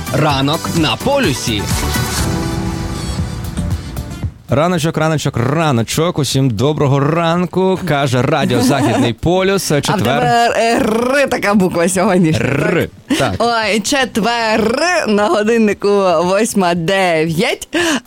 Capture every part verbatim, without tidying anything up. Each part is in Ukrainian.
Ранок на полюсі. Раночок, раночок, раночок. Усім доброго ранку, каже Радіо Західний полюс. Четвер. А в тебе Р така буква сьогодні. Р. Так. Ой, четвер на годиннику восьма дев'ять,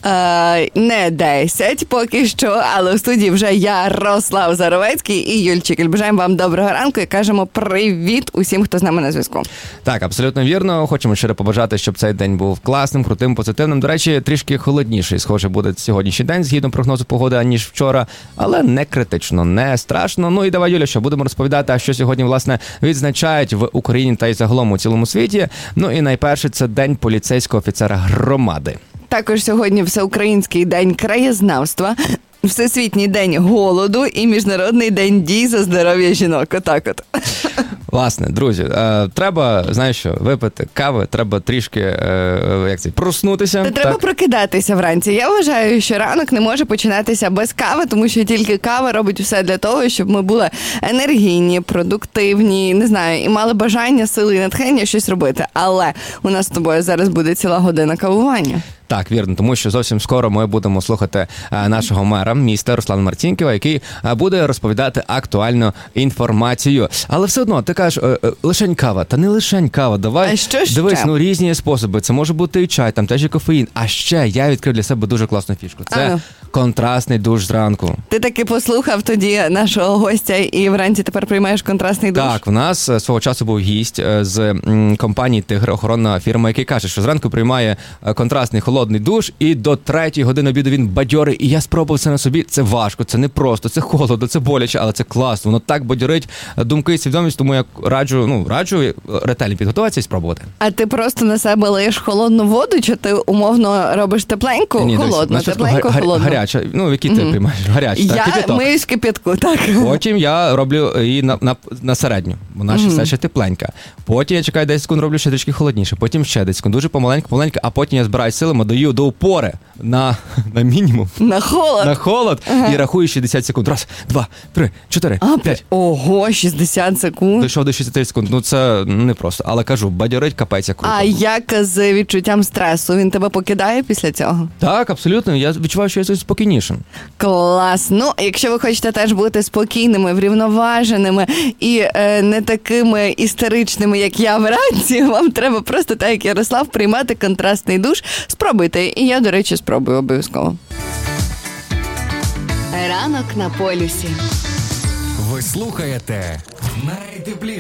е, не десять поки що, але в студії вже Ярослав Заровецький і Юльчик. Бажаємо вам доброго ранку і кажемо привіт усім, хто з нами на зв'язку. Так, абсолютно вірно. Хочемо щиро побажати, щоб цей день був класним, крутим, позитивним. До речі, трішки холодніший, схоже, буде сьогоднішній день, згідно прогнозу погоди, аніж вчора, але не критично, не страшно. Ну і давай, Юля, що будемо розповідати, а що сьогодні, власне, відзначають в Україні та й загалом у цілому світі. Ну і найперше, це День поліцейського офіцера громади. Також сьогодні Всеукраїнський день краєзнавства, Всесвітній день голоду і Міжнародний день дій за здоров'я жінок. Отак от. Власне, друзі, е, треба, знаєш що, випити кави, треба трішки, е, як це, проснутися. Та треба так? прокидатися вранці. Я вважаю, що ранок не може починатися без кави, тому що тільки кава робить все для того, щоб ми були енергійні, продуктивні, не знаю, і мали бажання, сили і натхнення щось робити. Але у нас з тобою зараз буде ціла година кавування. Так, вірно, тому що зовсім скоро ми будемо слухати а, нашого мера міста Руслана Марцінкєва, який а, буде розповідати актуальну інформацію. Але все одно, ти кажеш, е, е, лишень кава. Та не лишень кава, давай. А що ще? Дивись, ну різні способи. Це може бути і чай, там теж і кофеїн. А ще я відкрив для себе дуже класну фішку. Це ага. контрастний душ зранку. Ти таки послухав тоді нашого гостя і вранці тепер приймаєш контрастний душ? Так, в нас е, свого часу був гість е, з м, компанії «Тигр», охоронна фірма, який каже, що зранку приймає е, контрастний холодний душ, і до третьої години обіду він бадьорий. І я спробував це на собі. Це важко, це не просто, це холодно, це боляче, але це класно. Воно так бадьорить думки і свідомість, тому я раджу, ну, раджу ретельно підготуватися і спробувати. А ти просто на себе лиєш холодну воду, чи ти умовно робиш тепленьку, Ні, холодну, дивись, тепленьку, гар- холодну? Гаряча, ну, які ти mm-hmm. приймаєш? Гаряча, так, я кипяток. миюсь в кипятку, так. Потім я роблю її на, на, на середню, вона ще mm-hmm. все ще тепленька. Потім я чекаю десять секунд, роблю ще трішки холодніше, потім ще десять секунд, дуже помаленьку, помаленьку, а потім я збираю силами, даю до упори на, на мінімум. На холод. На холод. Ага. І рахую шістдесят секунд. Раз, два, три, чотири, а, п'ять. Ого, шістдесят секунд. Дійшов до шістдесят секунд. Ну це не просто. Але кажу, бадьорить капець як круто. А як з відчуттям стресу? Він тебе покидає після цього? Так, абсолютно. Я відчуваю, що я спокійнішим. Клас. Ну, якщо ви хочете теж бути спокійними, врівноваженими і е, не такими істеричними, як я вранці, вам треба просто, так як Ярослав, приймати контрастний душ. Спробуйте. І я, до речі, спробую обов'язково. Ранок на полюсі. Ви слухаєте найтепліше